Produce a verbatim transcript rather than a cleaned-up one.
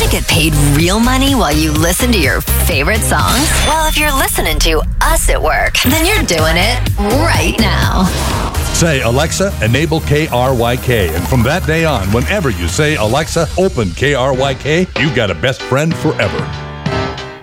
to get paid real money while you listen to your favorite songs? Well, if you're listening to us at work, then you're doing it right now. Say, Alexa, enable K R Y K. And from that day on, whenever you say, Alexa, open K R Y K, you've got a best friend forever.